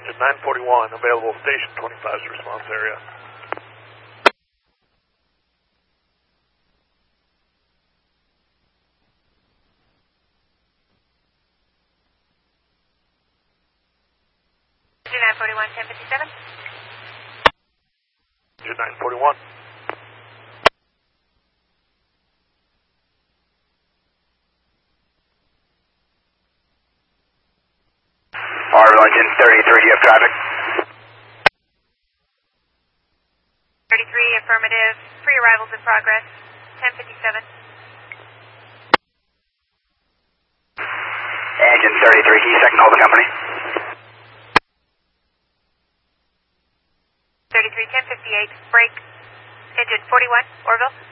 engine 941, available station 25's response area. Engine 941, 1057. Engine 941. Orbital engine 33, you have traffic. 33, affirmative. Pre-arrivals in progress. 1057. Engine 33, can you second hold the company? 33, 1058. Break. Engine 41, Orville.